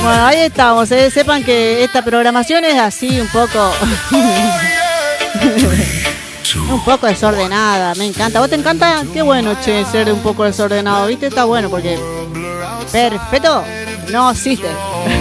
Bueno, ahí estamos. Sepan que esta programación es así un poco... un poco desordenada. Me encanta. ¿Vos te encanta? Qué bueno, che, ser un poco desordenado. ¿Viste? Está bueno porque... perfecto. No existe.